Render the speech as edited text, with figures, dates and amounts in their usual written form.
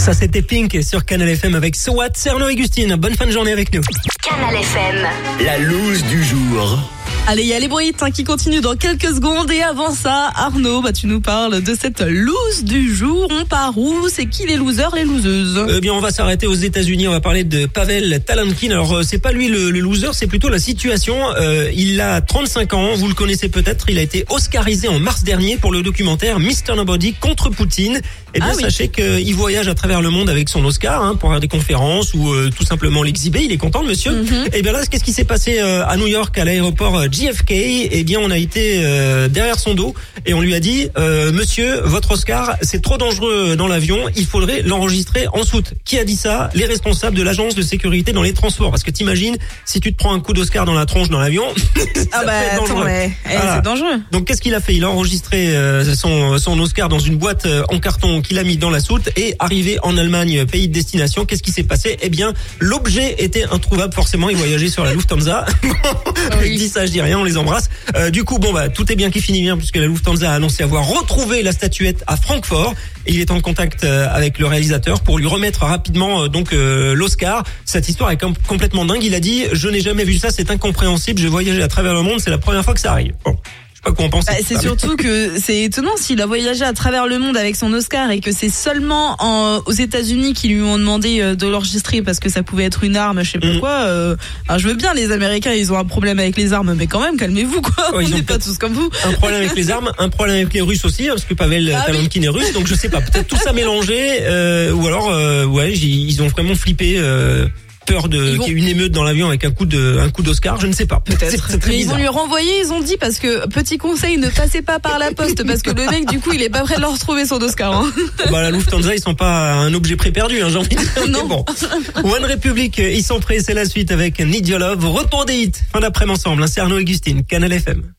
Ça, c'était Pink sur Canal FM avec So What. C'est Arnaud et Gustine. Bonne fin de journée avec nous. Canal FM. La loose du jour. Allez, il y a les bruits qui continuent dans quelques secondes. Et avant ça, Arnaud, tu nous parles de cette loose du jour. On part où? C'est qui les losers, les loseuses? Eh bien, on va s'arrêter aux États-Unis. On va parler de Pavel Talankin. Alors, c'est pas lui le loser, c'est plutôt la situation. Il a 35 ans. Vous le connaissez peut-être. Il a été oscarisé en mars dernier pour le documentaire Mr. Nobody contre Poutine. Eh bien, sachez qu'il voyage à travers le monde avec son Oscar pour faire des conférences ou tout simplement l'exhiber. Il est content, le monsieur. Et bien là, qu'est-ce qui s'est passé à New York, à l'aéroport JFK? Eh bien, on a été derrière son dos et on lui a dit monsieur, votre Oscar, c'est trop dangereux dans l'avion. Il faudrait l'enregistrer en soute. Qui a dit ça? Les responsables de l'agence de sécurité dans les transports. Parce que t'imagines, si tu te prends un coup d'Oscar dans la tronche dans l'avion, c'est dangereux. Donc, qu'est-ce qu'il a fait? Il a enregistré son Oscar dans une boîte en carton qu'il a mis dans la soute et arrivé en Allemagne, pays de destination, qu'est-ce qui s'est passé? Eh bien, l'objet était introuvable forcément. Il voyageait sur la Lufthansa. Je dis ça, je dis rien, on les embrasse. Du coup, tout est bien qui finit bien puisque la Lufthansa a annoncé avoir retrouvé la statuette à Francfort et il est en contact avec le réalisateur pour lui remettre rapidement l'Oscar. Cette histoire est complètement dingue. Il a dit: je n'ai jamais vu ça, c'est incompréhensible. J'ai voyagé à travers le monde, c'est la première fois que ça arrive. Bon. Pas quoi en penser. C'est surtout que c'est étonnant s'il a voyagé à travers le monde avec son Oscar et que c'est seulement aux États-Unis qu'ils lui ont demandé de l'enregistrer parce que ça pouvait être une arme, je sais pas quoi. Alors je veux bien, les Américains ils ont un problème avec les armes, mais quand même calmez-vous quoi. On n'est pas tous comme vous. Un problème avec les armes, un problème avec les Russes aussi, parce que Pavel Talankin est russe, donc je sais pas, peut-être tout ça mélangé, ou alors ils ont vraiment flippé. Peur qu'il y ait une émeute dans l'avion avec un coup d'Oscar, je ne sais pas. Peut-être. C'est très mais bizarre. Ils vont lui renvoyer, ils ont dit, parce que, petit conseil, ne passez pas par la poste, parce que le mec, du coup, il est pas prêt de leur retrouver son Oscar. La Lufthansa, ils sont pas un objet préperdu, j'ai envie de dire. Non. Bon. One Republic, ils sont prêts, c'est la suite avec Need Your Love. Retour des hits. Fin d'après-midi ensemble, c'est Arnaud et Gustine, Canal FM.